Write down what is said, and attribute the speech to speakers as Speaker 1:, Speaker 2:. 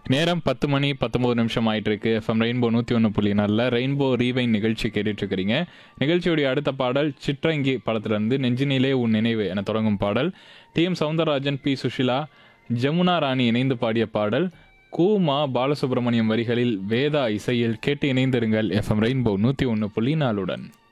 Speaker 1: நேரம் 10:19 ஆயிட்டு இருக்கு. எஃப்எம் ரெயின்போ 101.4 ரெயின்போ ரீவைன் நிகழ்ச்சி கேட்டுட்டு இருக்கிறீங்க. நிகழ்ச்சியுடைய அடுத்த பாடல் சிற்றங்கி படத்திலிருந்து நெஞ்சினிலே உன் நினைவு என தொடங்கும் பாடல். டி.எம். சௌந்தரராஜன், பி. சுஷிலா, ஜமுனா ராணி இணைந்து பாடிய பாடல். கூமா பாலசுப்ரமணியம் வரிகளில் வேதா இசையில் கேட்டு இணைந்திருங்கள் எஃப்எம் ரெயின்போ 101.4.